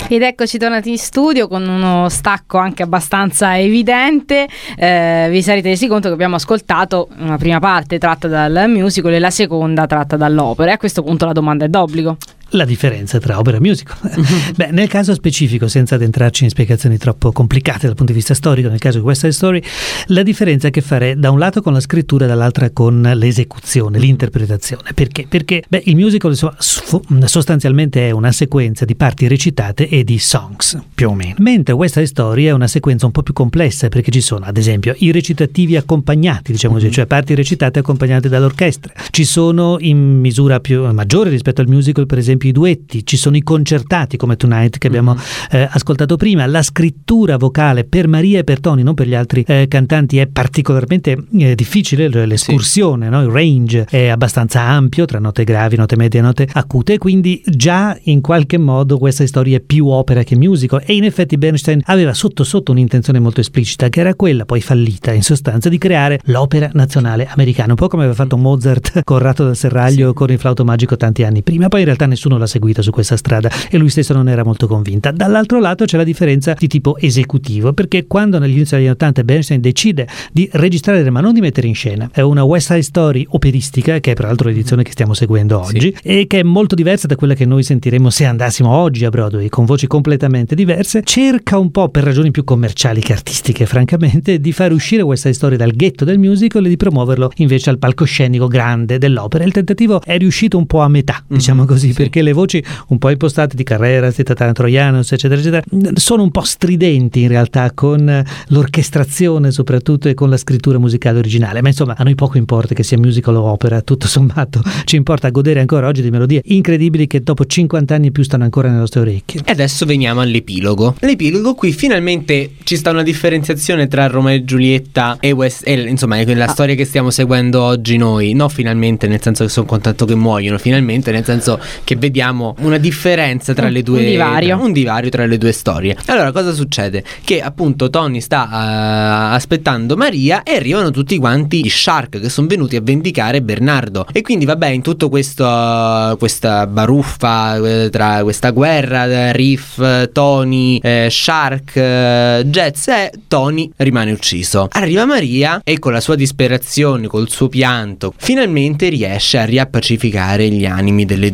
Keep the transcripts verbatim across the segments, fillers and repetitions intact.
Ed eccoci tornati in studio con uno stacco anche abbastanza evidente. Eh, vi sarete resi conto che abbiamo ascoltato una prima parte tratta dal musical e la seconda tratta dall'opera, e a questo punto la domanda è d'obbligo. La differenza tra opera e musical. Mm-hmm. Beh, nel caso specifico, senza addentrarci in spiegazioni troppo complicate dal punto di vista storico, nel caso di West Side Story, la differenza ha a che fare da un lato con la scrittura, dall'altra con l'esecuzione, l'interpretazione. Perché? Perché beh, il musical insomma, sostanzialmente è una sequenza di parti recitate e di songs, più o meno. Mentre West Side Story è una sequenza un po' più complessa, perché ci sono, ad esempio, i recitativi accompagnati, diciamo così, mm-hmm. cioè parti recitate accompagnate dall'orchestra. Ci sono in misura più maggiore rispetto al musical, per esempio, i duetti, ci sono i concertati come Tonight che abbiamo eh, ascoltato prima. La scrittura vocale per Maria e per Tony, non per gli altri eh, cantanti, è particolarmente eh, difficile, l'escursione, sì. no? Il range è abbastanza ampio tra note gravi, note medie e note acute, quindi già in qualche modo questa storia è più opera che musical, e in effetti Bernstein aveva sotto sotto un'intenzione molto esplicita, che era quella, poi fallita in sostanza, di creare l'opera nazionale americana, un po' come aveva fatto Mozart Corrado dal Serraglio sì. con il flauto magico tanti anni prima. Poi in realtà nessuno l'ha seguita su questa strada e lui stesso non era molto convinta. Dall'altro lato c'è la differenza di tipo esecutivo, perché quando negli inizi degli anni ottanta Bernstein decide di registrare, ma non di mettere in scena, è una West Side Story operistica, che è peraltro l'edizione che stiamo seguendo oggi, sì. e che è molto diversa da quella che noi sentiremo se andassimo oggi a Broadway, con voci completamente diverse, cerca un po', per ragioni più commerciali che artistiche francamente, di far uscire West Side Story dal ghetto del musical e di promuoverlo invece al palcoscenico grande dell'opera. Il tentativo è riuscito un po' a metà, diciamo così, sì. perché le voci un po' impostate di Carreras, di Tatiana Troianos, eccetera eccetera, sono un po' stridenti in realtà con l'orchestrazione soprattutto e con la scrittura musicale originale, ma insomma a noi poco importa che sia musical o opera, tutto sommato ci importa godere ancora oggi di melodie incredibili che dopo cinquanta anni più stanno ancora nelle nostre orecchie. E adesso veniamo all'epilogo. L'epilogo, qui finalmente ci sta una differenziazione tra Romeo e Giulietta e West, e, insomma è la ah. storia che stiamo seguendo oggi noi, no finalmente nel senso che sono contento che muoiono, finalmente nel senso che vediamo una differenza tra le due, un divario. un divario tra le due storie. Allora cosa succede? Che appunto Tony sta uh, aspettando Maria e arrivano tutti quanti gli Shark che sono venuti a vendicare Bernardo, e quindi vabbè, in tutto questo uh, questa baruffa uh, tra questa guerra, Riff, Tony, uh, Shark, uh, Jets, e Tony rimane ucciso. Arriva Maria e con la sua disperazione, col suo pianto, finalmente riesce a riappacificare gli animi delle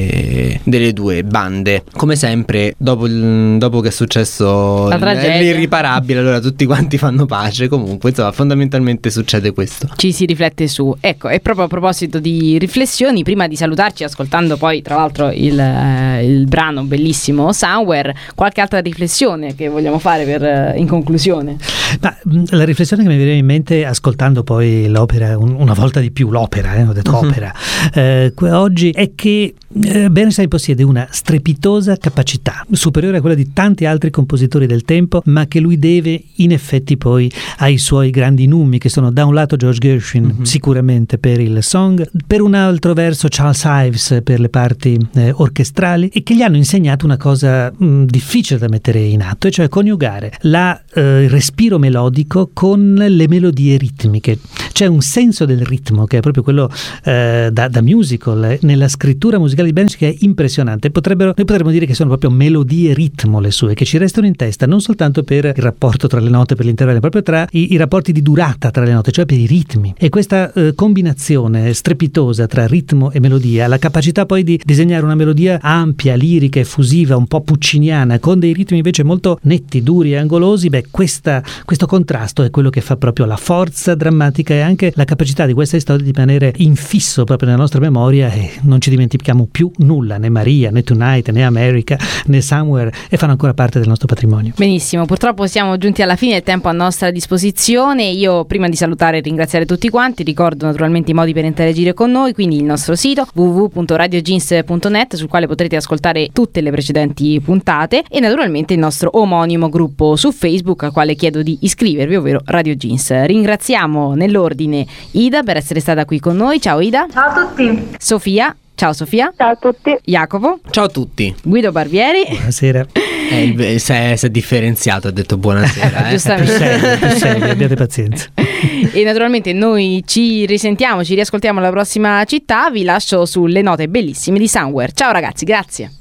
due delle due bande. Come sempre dopo, il, dopo che è successo l'irriparabile, allora tutti quanti fanno pace. Comunque insomma fondamentalmente succede questo, ci si riflette su. Ecco, e proprio a proposito di riflessioni, prima di salutarci ascoltando poi tra l'altro il, eh, il brano bellissimo Somewhere, qualche altra riflessione che vogliamo fare per in conclusione? Ma la riflessione che mi viene in mente ascoltando poi l'opera un, una volta di più l'opera, eh, ho detto uh-huh. opera eh, oggi, è che eh, Bernstein possiede una strepitosa capacità superiore a quella di tanti altri compositori del tempo, ma che lui deve in effetti poi ai suoi grandi numi, che sono da un lato George Gershwin uh-huh. sicuramente per il song, per un altro verso Charles Ives per le parti eh, orchestrali, e che gli hanno insegnato una cosa mh, difficile da mettere in atto, e cioè coniugare la, eh, il respiro melodico con le melodie ritmiche. C'è un senso del ritmo che è proprio quello eh, da, da musical eh, nella scrittura musicale di Bernstein, che è impressionante. Potrebbero, noi potremmo dire che sono proprio melodie ritmo le sue, che ci restano in testa non soltanto per il rapporto tra le note, per l'intervallo, proprio tra i, i rapporti di durata tra le note, cioè per i ritmi. E questa eh, combinazione strepitosa tra ritmo e melodia, la capacità poi di disegnare una melodia ampia, lirica, effusiva, un po' pucciniana, con dei ritmi invece molto netti, duri e angolosi, beh questa, questo contrasto è quello che fa proprio la forza drammatica e anche la capacità di questa storia di rimanere infisso proprio nella nostra memoria, e non ci dimentichiamo più nulla, né Maria, né Tonight, né America, né Somewhere, e fanno ancora parte del nostro patrimonio. Benissimo, purtroppo siamo giunti alla fine del tempo a nostra disposizione. Io prima di salutare e ringraziare tutti quanti ricordo naturalmente i modi per interagire con noi, quindi il nostro sito w w w punto radio jeans punto net, sul quale potrete ascoltare tutte le precedenti puntate, e naturalmente il nostro omonimo gruppo su Facebook al quale chiedo di iscrivervi, ovvero Radio Jeans. Ringraziamo nell'ordine Ida per essere stata qui con noi. Ciao Ida. Ciao a tutti. Sofia. Ciao Sofia. Ciao a tutti. Jacopo. Ciao a tutti. Guido Barbieri. Buonasera. Eh, il, si, è, si è differenziato, ha detto buonasera. Eh, giustamente. Più serio, più serio, abbiate pazienza. E naturalmente noi ci risentiamo, ci riascoltiamo alla prossima città. Vi lascio sulle note bellissime di Somewhere. Ciao ragazzi, grazie.